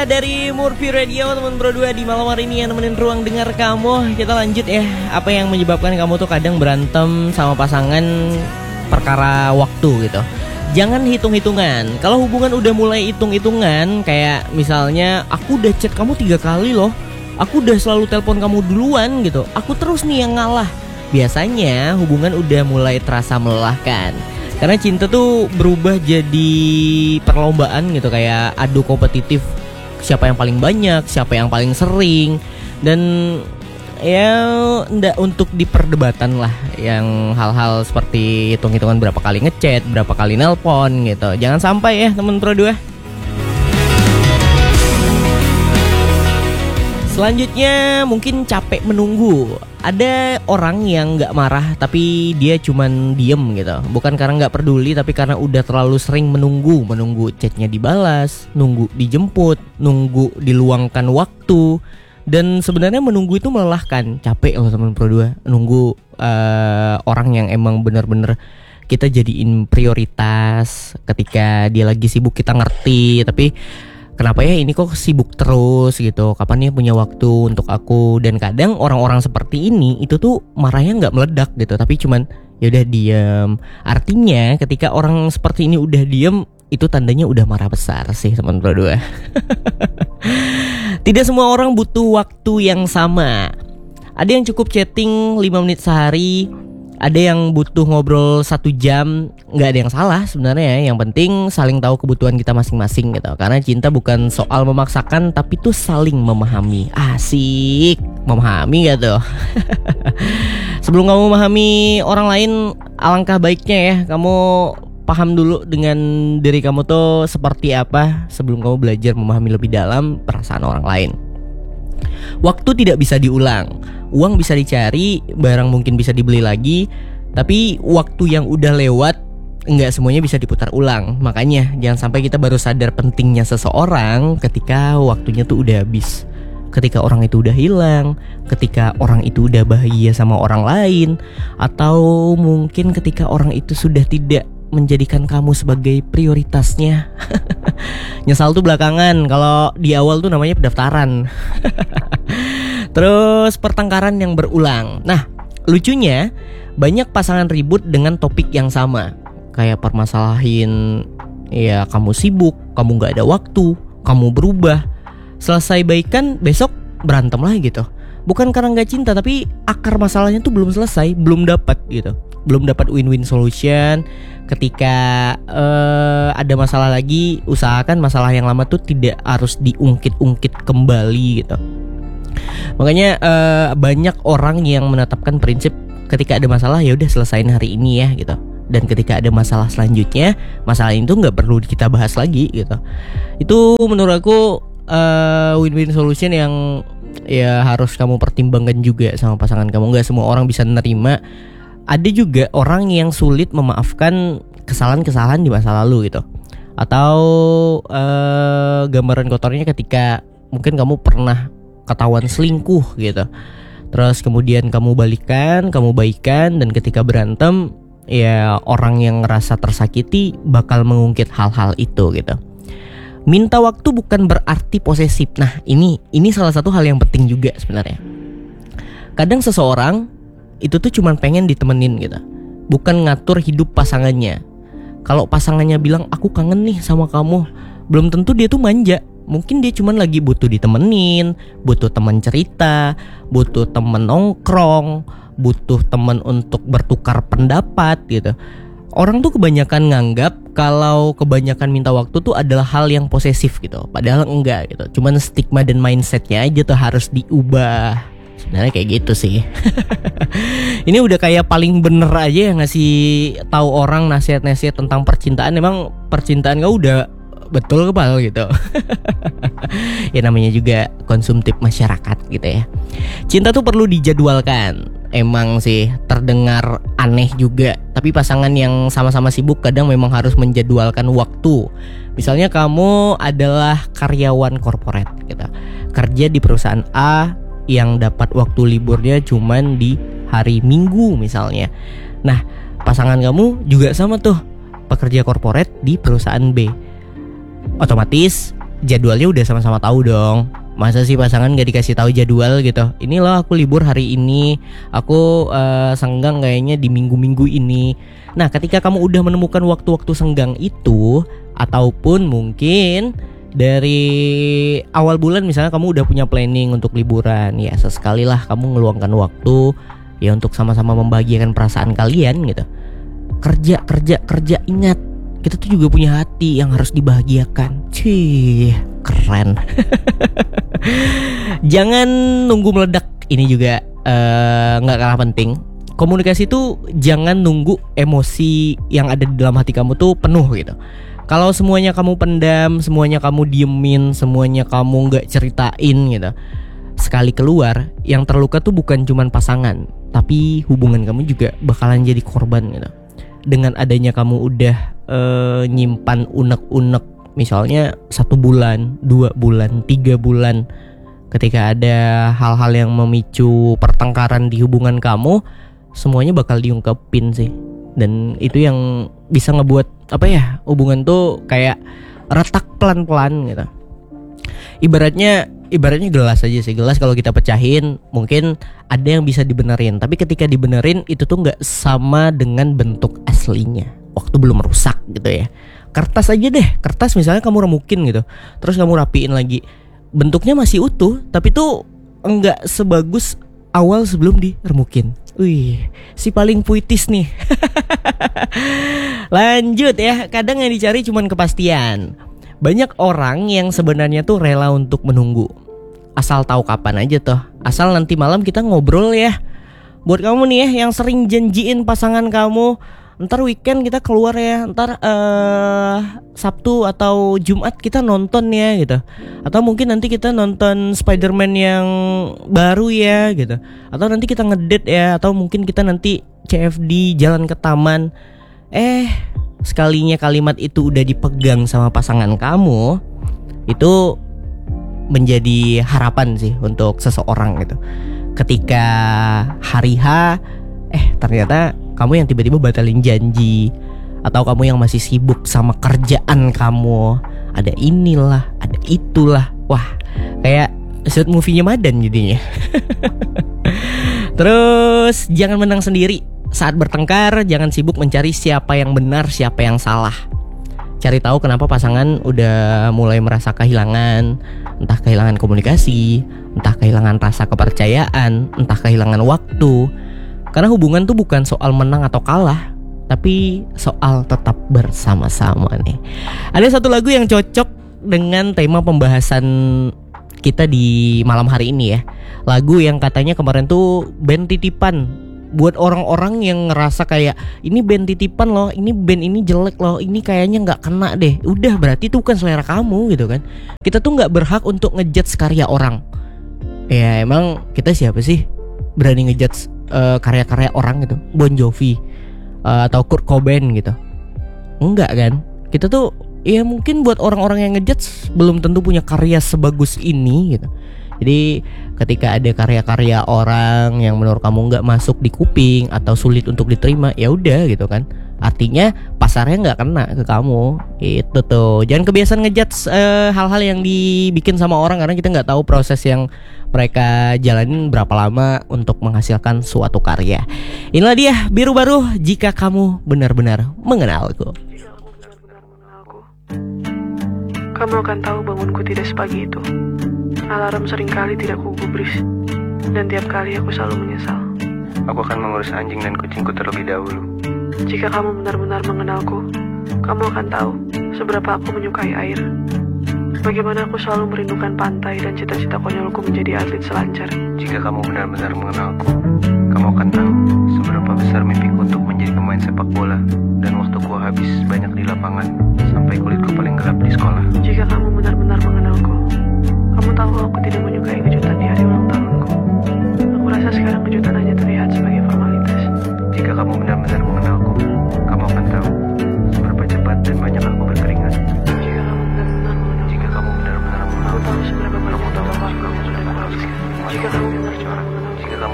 Dari Murphy Radio, teman Pro 2 di malam hari ini yang nemenin ruang dengar kamu. Kita lanjut ya. Apa yang menyebabkan kamu tuh kadang berantem sama pasangan perkara waktu gitu. Jangan hitung-hitungan. Kalau hubungan udah mulai hitung-hitungan, kayak misalnya aku udah chat kamu 3 kali loh, aku udah selalu telepon kamu duluan gitu, aku terus nih yang ngalah. Biasanya hubungan udah mulai terasa melelahkan. Karena cinta tuh berubah jadi perlombaan gitu, kayak adu kompetitif. Siapa yang paling banyak, siapa yang paling sering. Dan ya enggak untuk diperdebatan lah, yang hal-hal seperti hitung-hitungan berapa kali ngechat, berapa kali nelpon gitu. Jangan sampai ya temen Pro 2. Selanjutnya mungkin capek menunggu. Ada orang yang gak marah tapi dia cuman diem gitu. Bukan karena gak peduli, tapi karena udah terlalu sering menunggu. Menunggu chatnya dibalas, nunggu dijemput, nunggu diluangkan waktu. Dan sebenarnya menunggu itu melelahkan. Capek loh teman Pro 2. Nunggu orang yang emang bener-bener kita jadiin prioritas. Ketika dia lagi sibuk kita ngerti, tapi kenapa ya ini kok sibuk terus gitu, kapan ya punya waktu untuk aku. Dan kadang orang-orang seperti ini itu tuh marahnya gak meledak gitu, tapi cuman yaudah diem. Artinya ketika orang seperti ini udah diem, itu tandanya udah marah besar sih teman Pro 2. Tidak semua orang butuh waktu yang sama. Ada yang cukup chatting 5 menit sehari, ada yang butuh ngobrol 1 jam. Gak ada yang salah sebenarnya. Yang penting saling tahu kebutuhan kita masing-masing gitu. Karena cinta bukan soal memaksakan, tapi tuh saling memahami. Asik, memahami gak tuh? Sebelum kamu memahami orang lain, alangkah baiknya ya kamu paham dulu dengan diri kamu tuh seperti apa, sebelum kamu belajar memahami lebih dalam perasaan orang lain. Waktu tidak bisa diulang. Uang bisa dicari, barang mungkin bisa dibeli lagi, tapi waktu yang udah lewat enggak semuanya bisa diputar ulang. Makanya jangan sampai kita baru sadar pentingnya seseorang ketika waktunya tuh udah habis. Ketika orang itu udah hilang, ketika orang itu udah bahagia sama orang lain, atau mungkin ketika orang itu sudah tidak menjadikan kamu sebagai prioritasnya. Nyesal tuh belakangan, kalau di awal tuh namanya pendaftaran. Terus pertengkaran yang berulang. Nah, lucunya banyak pasangan ribut dengan topik yang sama. Kayak permasalahin, ya kamu sibuk, kamu gak ada waktu, kamu berubah. Selesai baikan, besok berantem lagi gitu. Bukan karena gak cinta, tapi akar masalahnya tuh belum selesai, belum dapat gitu. Belum dapat win-win solution. Ketika ada masalah lagi, usahakan masalah yang lama tuh tidak harus diungkit-ungkit kembali gitu. Makanya banyak orang yang menetapkan prinsip ketika ada masalah ya udah selesain hari ini ya gitu. Dan ketika ada masalah selanjutnya, masalah itu nggak perlu kita bahas lagi gitu. Itu menurut aku win-win solution yang ya harus kamu pertimbangkan juga sama pasangan kamu. Nggak semua orang bisa menerima. Ada juga orang yang sulit memaafkan kesalahan-kesalahan di masa lalu gitu. Atau gambaran kotornya ketika mungkin kamu pernah ketahuan selingkuh gitu. Terus kemudian kamu balikan, kamu baikan, dan ketika berantem ya orang yang ngerasa tersakiti bakal mengungkit hal-hal itu gitu. Minta waktu bukan berarti posesif. Nah, ini salah satu hal yang penting juga sebenarnya. Kadang seseorang itu tuh cuman pengen ditemenin gitu, bukan ngatur hidup pasangannya. Kalau pasangannya bilang aku kangen nih sama kamu, belum tentu dia tuh manja. Mungkin dia cuman lagi butuh ditemenin, butuh teman cerita, butuh teman nongkrong, butuh teman untuk bertukar pendapat gitu. Orang tuh kebanyakan nganggap kalau kebanyakan minta waktu tuh adalah hal yang posesif gitu. Padahal enggak gitu. Cuman stigma dan mindsetnya aja tuh harus diubah. Sebenarnya kayak gitu sih. Ini udah kayak paling bener aja yang ngasih tahu orang nasihat-nasihat tentang percintaan. Emang percintaan kau udah betul kepal gitu. Ya namanya juga konsumtif masyarakat gitu ya. Cinta tuh perlu dijadwalkan. Emang sih terdengar aneh juga, tapi pasangan yang sama-sama sibuk kadang memang harus menjadwalkan waktu. Misalnya kamu adalah karyawan korporat gitu, kerja di perusahaan A yang dapat waktu liburnya cuman di hari Minggu misalnya. Nah, pasangan kamu juga sama tuh, pekerja korporat di perusahaan B. Otomatis jadwalnya udah sama-sama tahu dong. Masa sih pasangan gak dikasih tahu jadwal gitu? Ini loh aku libur hari ini, aku senggang kayaknya di minggu-minggu ini. Nah ketika kamu udah menemukan waktu-waktu senggang itu, ataupun mungkin dari awal bulan misalnya kamu udah punya planning untuk liburan, ya sesekali lah kamu ngeluangkan waktu ya untuk sama-sama membahagiakan perasaan kalian gitu. Kerja, ingat kita tuh juga punya hati yang harus dibahagiakan. Cih, keren. Jangan nunggu meledak. Ini juga gak kalah penting. Komunikasi tuh jangan nunggu emosi yang ada di dalam hati kamu tuh penuh gitu. Kalau semuanya kamu pendam, semuanya kamu diemin, semuanya kamu gak ceritain gitu, sekali keluar, yang terluka tuh bukan cuman pasangan, tapi hubungan kamu juga bakalan jadi korban gitu. Dengan adanya kamu udah nyimpan unek-unek, misalnya 1 bulan, 2 bulan, 3 bulan, ketika ada hal-hal yang memicu pertengkaran di hubungan kamu, semuanya bakal diungkapin sih. Dan itu yang bisa ngebuat hubungan tuh kayak retak pelan-pelan gitu. Ibaratnya gelas aja sih. Gelas kalau kita pecahin mungkin ada yang bisa dibenerin, tapi ketika dibenerin itu tuh gak sama dengan bentuk aslinya waktu belum rusak gitu ya. Kertas aja deh, kertas misalnya kamu remukin gitu, terus kamu rapiin lagi, bentuknya masih utuh, tapi tuh enggak sebagus awal sebelum diremukin. Wih, si paling puitis nih. Lanjut ya, kadang yang dicari cuman kepastian. Banyak orang yang sebenarnya tuh rela untuk menunggu, asal tahu kapan aja tuh, asal nanti malam kita ngobrol ya. Buat kamu nih ya yang sering janjiin pasangan kamu, ntar weekend kita keluar ya, ntar Sabtu atau Jumat kita nonton ya gitu, atau mungkin nanti kita nonton Spider-Man yang baru ya gitu, atau nanti kita ngedate ya, atau mungkin kita nanti CFD jalan ke taman. Sekalinya kalimat itu udah dipegang sama pasangan kamu, itu menjadi harapan sih untuk seseorang gitu. Ketika hari H, ternyata kamu yang tiba-tiba batalin janji, atau kamu yang masih sibuk sama kerjaan kamu, ada inilah, ada itulah. Wah, kayak shoot movie-nya Madan jadinya. Terus jangan menang sendiri. Saat bertengkar, jangan sibuk mencari siapa yang benar, siapa yang salah. Cari tahu kenapa pasangan udah mulai merasa kehilangan, entah kehilangan komunikasi, entah kehilangan rasa kepercayaan, entah kehilangan waktu. Karena hubungan tuh bukan soal menang atau kalah, tapi soal tetap bersama-sama nih. Ada satu lagu yang cocok dengan tema pembahasan kita di malam hari ini ya. Lagu yang katanya kemarin tuh band titipan. Buat orang-orang yang ngerasa kayak ini band titipan loh, ini band ini jelek loh, ini kayaknya gak kena deh. Udah, berarti itu bukan selera kamu gitu kan. Kita tuh gak berhak untuk ngejudge karya orang. Ya emang kita siapa sih berani ngejudge karya-karya orang gitu, Bon Jovi atau Kurt Cobain gitu? Enggak kan. Kita tuh ya mungkin buat orang-orang yang ngejudge belum tentu punya karya sebagus ini gitu. Jadi ketika ada karya-karya orang yang menurut kamu nggak masuk di kuping atau sulit untuk diterima, ya udah gitu kan. Artinya pasarnya nggak kena ke kamu. Itu tuh. Jangan kebiasaan ngejudge hal-hal yang dibikin sama orang, karena kita nggak tahu proses yang mereka jalanin berapa lama untuk menghasilkan suatu karya. Inilah dia Biru Baru, jika kamu benar-benar mengenalku. Jika kamu benar-benar mengenalku, kamu akan tahu bangunku tidak sepagi itu. Alarm seringkali tidak kugubris, dan tiap kali aku selalu menyesal. Aku akan mengurus anjing dan kucingku terlebih dahulu. Jika kamu benar-benar mengenalku, kamu akan tahu seberapa aku menyukai air. Bagaimana aku selalu merindukan pantai dan cita-cita konyolku menjadi atlet selancar. Jika kamu benar-benar mengenalku, kamu akan tahu seberapa besar mimpiku untuk menjadi pemain sepak bola, dan waktuku habis banyak di lapangan sampai kulitku paling gelap di sekolah. Jika kamu benar-benar mengenalku, kamu tahu aku tidak menyukai kejutan di hari ulang tahunku. Aku rasa sekarang kejutan hanya terlihat sebagai formalitas. Jika kamu benar-benar mengenalku, kamu akan tahu seberapa cepat dan banyak aku berkeringat. Jika kamu benar-benar mengenalku, Jika kamu benar-benar aku mengenalku, tahu seberapa banyak kamu tahu waktu waktu kamu sudah kamu menghabiskan. habiskan. Jika kamu benar-benar mengenalku, Jika kamu